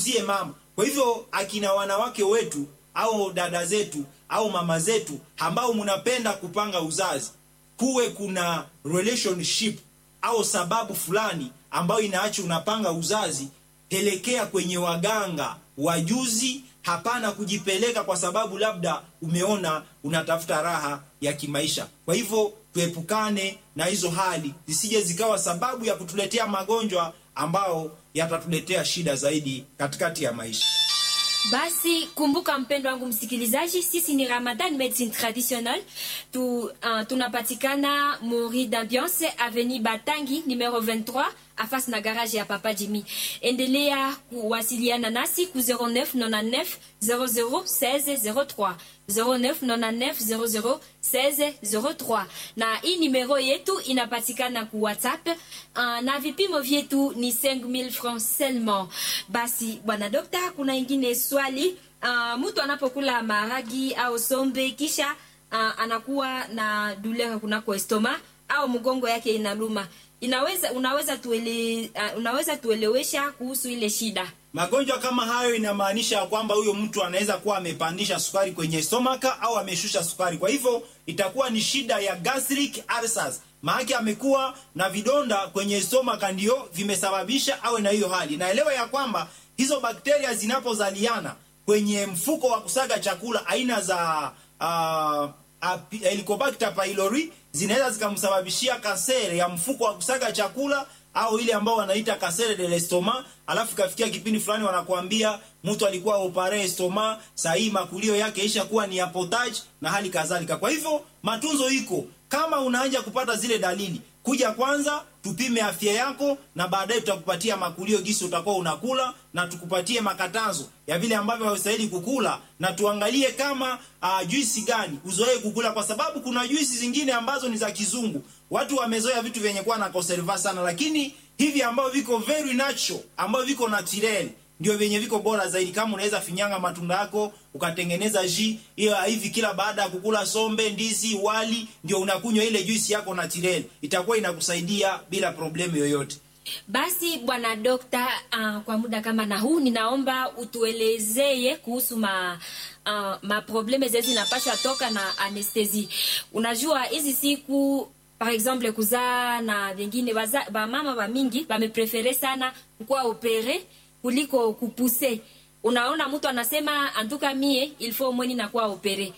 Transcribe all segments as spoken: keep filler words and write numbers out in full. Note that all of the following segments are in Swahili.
tupunguzie mama. Kwa hivyo akina wanawake wetu au dada zetu au mama zetu ambao mnapenda kupanga uzazi, kuwe kuna relationship au sababu fulani ambayo inaacha unapanga uzazi, pelekea kwenye waganga wajuzi. Hapana kujipeleka kwa sababu labda umeona unatafuta raha ya kimaisha. Kwa hivyo tuepukane na hizo hali zisije zikawa sababu ya kutuletea magonjwa ambao yatatuletea shida zaidi katikati ya maisha. Basi kumbuka mpendo wangu msikilizaji, sisi ni Ramadan Medicine Traditionnelle. Tu, uh, tunapatikana Mori d'Ambiance Avenue Batangi numero vingt-trois afasi na garage ya Papa Jimmy. Endelea kuwasiliana nasi ku zero neuf nonante-neuf zero zero seize zero trois zero neuf nonante-neuf zero zero seize zero trois, na hii numero yetu inapatikana ku WhatsApp. Uh, na vipimo vyetu ni cinq mille francs seulement. Basi bwana dokta, kuna ingine swali. Uh, mtu anapokula maragi au sombe kisha uh, anakuwa na douleur kunako estoma au mgongo yake inaluma, inaweza unaweza tuele, uh, unaweza tuelewesha kuhusu ile shida? Magonjwa kama hayo inamaanisha kwamba huyo mtu anaweza kuwa amepandisha sukari kwenye stomaka au ameshusha sukari. Kwa hivyo itakuwa ni shida ya gastric ulcers. Maana amekuwa na vidonda kwenye stomaka ndio vimesababisha awe na hiyo hali. Naelewa ya kwamba hizo bakteria zinapozaliana kwenye mfuko wa kusaga chakula, aina za uh, Helicobacter pylori, zinaweza zikamsababishia kasere ya mfuko wa kusaga chakula au ile ambao wanaita kasere de l'estomac. Alafu kafikia kipindi fulani wanakuambia mtu alikuwa opare estoma, sahi makulio yake isha kuwa ni apotage na hali kadhalika. Kwa hivyo matunzo iko. Kama unaanza kupata zile dalili, kuja kwanza tupime afya yako, na baadaye tutakupatia makulio gisi utakuwa unakula, na tukupatie makatazo ya vile ambavyo haustahili kukula, na tuangalie kama uh, juisi gani uzoee kukula, kwa sababu kuna juisi zingine ambazo ni za kizungu. Watu wamezoea vitu vyenye kuwa na conserva sana, lakini hivi ambao viko very natural, ambao viko natural ndio vyenye viko bora zaidi. Kama unaweza finyanga matunda yako ukatengeneza ji hiyo hivi, kila baada ya kukula sombe, ndizi, wali, ndio unakunywa ile juisi yako natural, itakuwa inakusaidia bila problemu yoyote. Basi bwana dokta, uh, kwa muda kama na huu ninaomba utuelezee kuhusu ma uh, ma probleme zezi napasha toka na anestesi. Unajua hizi siku par exemple kuzaa na vingine ba mama ba mingi bameprefere sana kwa opere kuliko kupuse. Unaona mtu anasema antuka mie il faut mweni na kwa opere.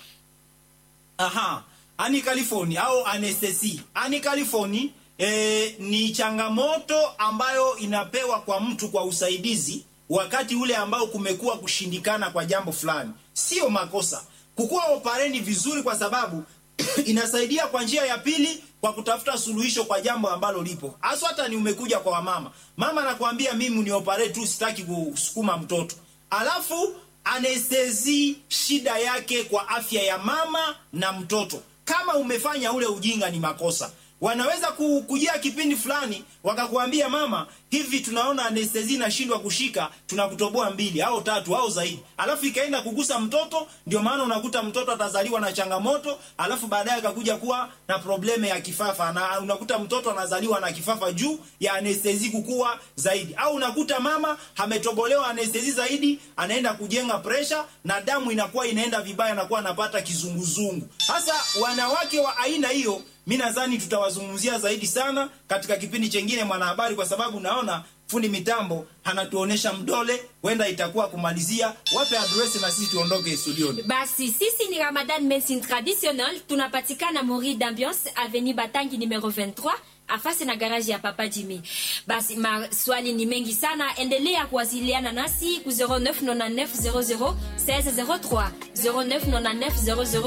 Aha, ani California au anestesi. Ani California eh, ni changamoto ambayo inapewa kwa mtu kwa usaidizi wakati ule ambao kumekuwa kushindikana kwa jambo fulani. Sio makosa. Kukua opereni vizuri kwa sababu inasaidia kwa njia ya pili kwa kutafuta suluhisho kwa jambo ambalo lipo. Hasa hata ni umekuja kwa mama. Mama anakuambia mimi ni operate tu, sitaki kusukuma mtoto. Alafu anestesi shida yake kwa afya ya mama na mtoto. Kama umefanya ule ujinga ni makosa. Wanaweza kujia kipindi fulani wakakuambia mama, hivi tunaona anestesi inashindwa kushika, tunakutoboa mbili au tatu au zaidi. Alafu ikaenda kugusa mtoto, ndio maana unakuta mtoto atazaliwa na changamoto, alafu baadaye akakuja kuwa na probleme ya kifafa, na unakuta mtoto anazaliwa na kifafa juu ya anestesi kukua zaidi. Au unakuta mama ametobolewa anestesi zaidi, anaenda kujenga pressure na damu inakuwa inaenda vibaya, na kuwa anapata kizunguzungu. Sasa wanawake wa aina hiyo mimi nadhani tutawazungumzia zaidi sana katika kipindi chengine Mwanahabari, kwa sababu naona fundi mitambo anatuonesha mdole, wenda itakuwa kumalizia. Wape address na sisi tuondoke studioni. Basi sisi ni Ramadan Medicine Traditionnelle, tunapatikana Mori d'Ambiance Avenue Batangi numero vingt-trois afasi na garage ya Papa Jimmy. Basi maswali ni mengi sana, endelea kuwasiliana nasi ku zero neuf nonante-neuf zero zero seize zero trois zero neuf nonante-neuf zero zero